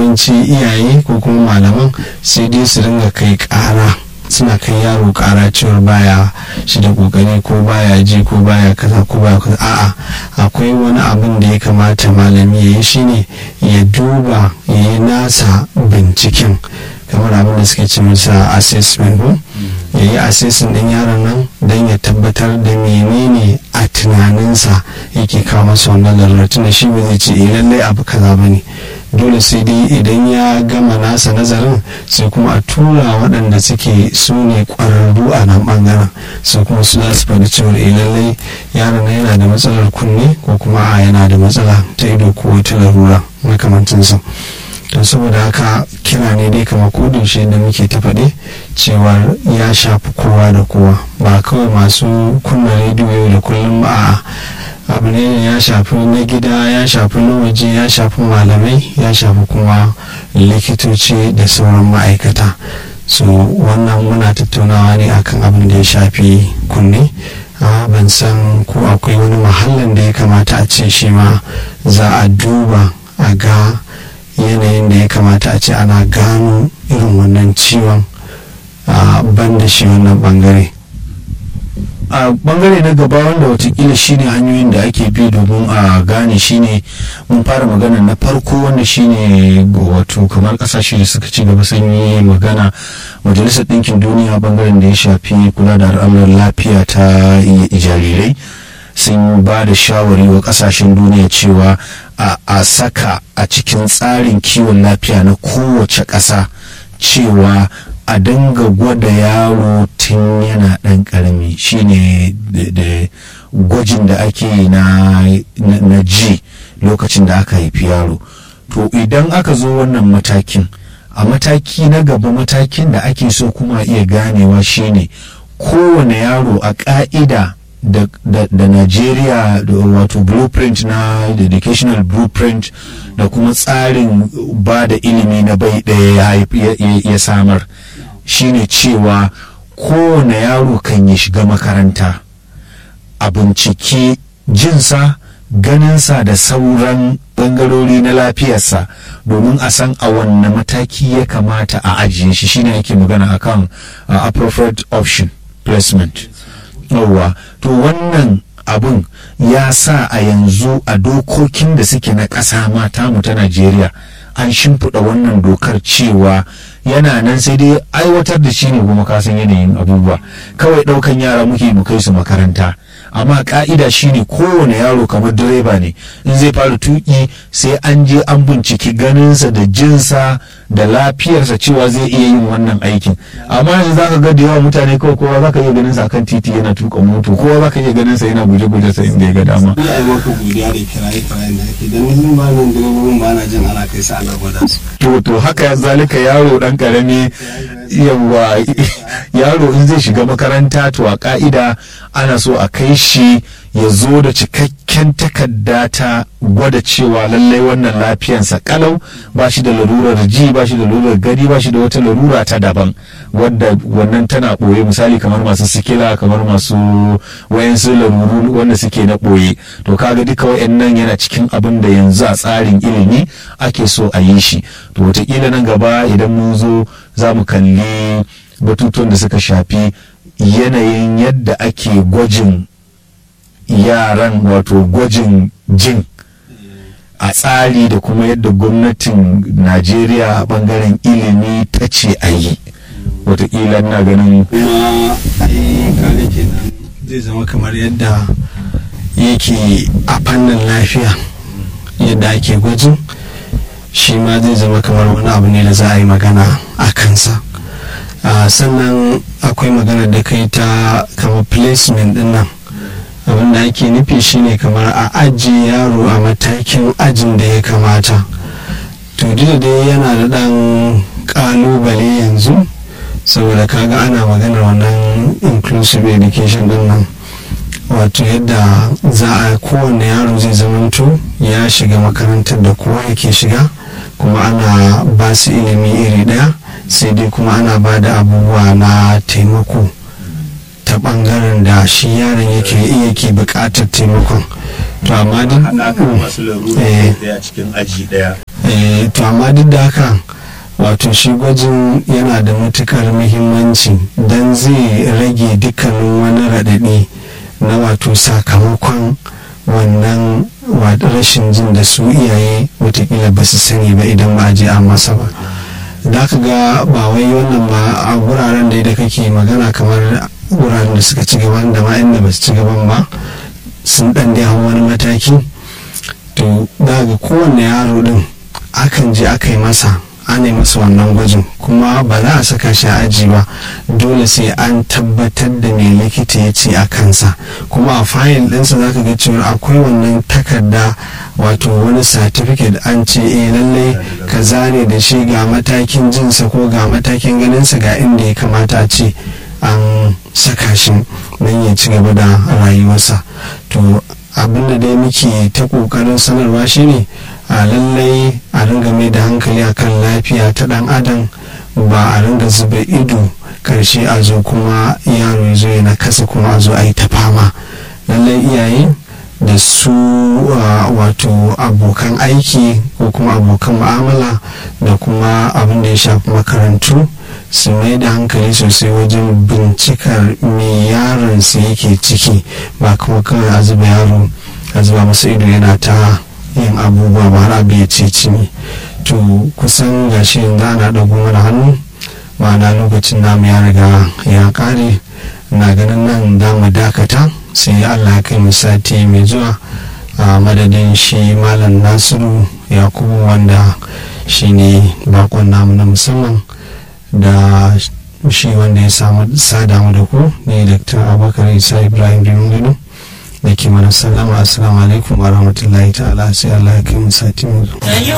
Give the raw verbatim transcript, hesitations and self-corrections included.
yawanci iyaye ko kuma malaman sai dai su ringa kai ƙara, suna kai yaro ƙara cewar baya shi da kokari ko baya ji ko baya kaza ko baya kaza. A'a, akwai wani abin da ya kamata malami ya yi, shine ya duba ya yi nasa binciken, kamar abin da suke ce masa assessment ko ya yi assessment din yaron nan don ya tabbatar da menene a tunaninsa yake kawo masa wannan lalurar, tunda shi ba zai ce eh lallai abu kaza bane. Dole sai dai idan ya gama nasa nazarin sai kuma a tura waɗanda suke su ne ƙwararru a nan ɓangaren, su kuma su za su faɗi cewar eh lallai yaron nan yana da matsalar kunne ko kuma a yana da matsala ta ido ko wata larura makamancinsa. don saboda haka kira ne dai kamar kodin shi da muke ta faɗi cewar ya shafi kowa da kowa, ba kawai masu kunna rediyo yau da kullum ba, abu ne ya shafi na gida, ya shafi na waje, ya shafi malamai, ya shafi kuma likitoci da sauran ma'aikata. So wannan muna tattaunawa ne akan abin da ya shafi kunne. Uh, ban san ko akwai wani mahallin da ya kamata a ce shi ma za a duba a ga yanayin da ya kamata a ce ana gano irin wannan ciwon uh, ban da shi wannan bangare. a bangare na gaba wanda watakila shine hanyoyin da ake bi domin a gane shine mun fara magana na farko wanda shine wato kamar kasashe da suka ci gaba sun yi magana, majalisar ɗinkin duniya bangaren da ya shafi kula da al'amuran lafiya ta jarirai sun ba da shawari wa kasashen duniya cewa a saka a cikin tsarin kiwon lafiya na kowace ƙasa cewa a dinga gwada yaro tun yana ɗan ƙarami, shine da gwajin da ake na na ji lokacin da aka haifi yaro. To idan aka zo wannan matakin, a mataki na gaba, matakin da ake so kuma iya ganewa shine kowane yaro a ƙa'ida da, da, da Najeriya wato blueprint na educational blueprint da kuma tsarin ba da ilimi na bai ɗaya ya, ya, ya samar, shine cewa kowane yaro kan ya shiga makaranta a binciki jinsa, ganinsa da sauran bangarori na lafiyarsa domin a san a wanne mataki ya kamata a ajiye shi, shine ake magana akan uh, appropriate option placement. Yawwa, to wannan abun ya sa a yanzu a dokokin da suke na ƙasa mata mu ta Najeriya an shimfiɗa wannan dokar cewa yana nan, sai dai aiwatar da shi ne kuma kasan yanayin abubuwa, kawai ɗaukan yara muke mu kai su makaranta, amma ka'ida shine kowane yaro kamar direba ne, in zai fara tuki sai an je an binciki ganinsa da jinsa da lafiyarsa cewa zai iya yin wannan aikin. Amma yanzu zaka ga da yawa mutane kawai kowa zaka iya ganin sa kan titi yana tuka moto, kowa zaka iya ganin sa yana guje-guje sa inda ya ga dama. Ina yi maka godiya da kiraye-kirayen da ake, dan yanzu ba nan direbobin ba na jin ana kai sa ana gwada su. To to haka zalika yaro dan karami, yawa yaro in zai shiga makaranta to a ka'ida ana so a kai shi ya zo da cikakken takarda ta gwada cewa lallai wannan lafiyansa kalau, ba shi da larurar ji, ba shi da larurar gani, ba shi da wata larura ta daban wadda wannan tana ɓoye, misali kamar masu sikila, kamar masu wayansu laruru wanda suke na ɓoye. To kaga duka wayannan yana cikin abin da yanzu a tsarin ilimi ake so a yi shi. To wataƙila nan gaba idan mun zo za mu kalli batutuwan da suka shafi yanayin yadda ake gwajin yaran, wato gwajin jin a tsari da kuma yadda gwamnatin Najeriya a bangaren ilimi ta ce a yi. Wataƙila na ganin kuma ai kare kenan zai zama kamar yadda yake a fannin lafiya, yadda ake gwajin shi ma zai zama kamar wani abu ne da za a yi magana a kansa. Uh, sannan akwai magana da kai ta kamar placement din nan, abin da ake nufi shine kamar a ajiye yaro a matakin ajin da ya kamata. To da dai yana da dan kalubale yanzu saboda kaga ana maganar wannan inclusive education din nan, wato yadda za a kowane yaro zai zamanto ya shiga makarantar da kowa yake shiga, kuma ana ba su ilimi iri daya, sai dai kuma ana ba da abubuwa na taimako ta bangaren da shi yaron yake iya ke bukatar taimakon. To amma din masu larura daya cikin aji daya to amma duk da haka wato shi gwajin yana da matukar muhimmanci don zai rage dukkanin wani raɗaɗi na wato sakamakon wannan rashin jin da su iyaye watakila ba su sani ba idan ba a je an masa ba. da ka ga ba wai wannan ma a wuraren da da kake magana kamar wuraren da suka ci gaban da ma inda ba su ci gaban ba sun dan dai wani mataki, to daga kowanne yaro din akan je aka yi masa an yi masa wannan gwajin, kuma ba za a saka shi a aji ba, dole sai an tabbatar da me likita ya ce a kansa, kuma a fayil ɗinsa za ka ga cewa akwai wannan takarda wato wani certificate an ce eh lallai ka zane da shi ga matakin jinsa ko ga matakin ganinsa ga inda ya kamata a ce an saka shi don ya ci gaba da rayuwarsa. To abinda dai muke ta kokarin sanarwa shine a lallai a ringa mai da hankali akan lafiya ta dan adam, ba a ringa zuba ido karshe a zo kuma yaro ya zo yana kasa kuma a zo a yi ta fama. Lallai iyaye da su wato abokan aiki ko kuma abokan mu'amala da kuma abin da ya shafi makarantu su mai da hankali sosai wajen bincikar me yaron su yake ciki, ba kuma kawai a zuba yaro a zuba masa ido yana ta yin abubuwa ba har abu ya ce cini. To kusan gashi yanzu ana ɗago mana hannu, ma'ana lokacin namu ya riga ya ƙare. Na ganin nan da mu dakata sai Allah ya kai mu sati mai zuwa a madadin shi malam Nasiru Yakubu wanda shine bakon namu na musamman, da shi wanda ya samu sada mu da ku ne Dr. Abubakar Isa Ibrahim Rimgano da ke mana sallama. Assalamu alaikum wa rahmatullahi ta'ala, sai Allah ya kai mu sati mai zuwa.